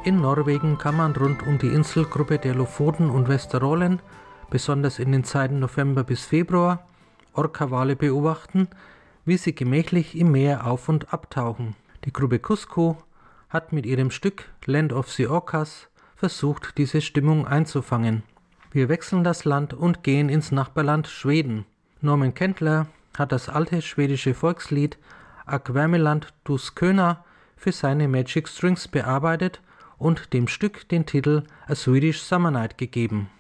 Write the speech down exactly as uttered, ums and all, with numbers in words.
In Norwegen kann man rund um die Inselgruppe der Lofoten und Vesterålen, besonders in den Zeiten November bis Februar, Orca-Wale beobachten, wie sie gemächlich im Meer auf- und abtauchen. Die Gruppe Cusco hat mit ihrem Stück Land of the Orcas versucht, diese Stimmung einzufangen. Wir wechseln das Land und gehen ins Nachbarland Schweden. Norman Kendler hat das alte schwedische Volkslied Ak Värmeland du Sköna für seine Magic Strings bearbeitet und dem Stück den Titel A Swedish Summer Night gegeben.